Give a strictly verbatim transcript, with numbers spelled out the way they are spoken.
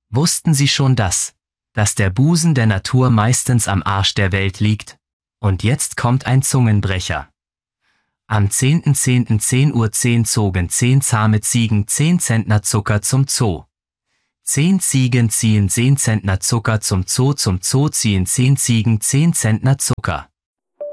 Wussten Sie schon das, dass der Busen der Natur meistens am Arsch der Welt liegt? Und jetzt kommt ein Zungenbrecher. Am zehnten zehnten zehn Uhr zehn zogen zehn zahme Ziegen zehn Zentner Zucker zum Zoo. Zehn Ziegen ziehen zehn Zentner Zucker zum Zoo, zum Zoo ziehen zehn Ziegen zehn Zentner Zucker.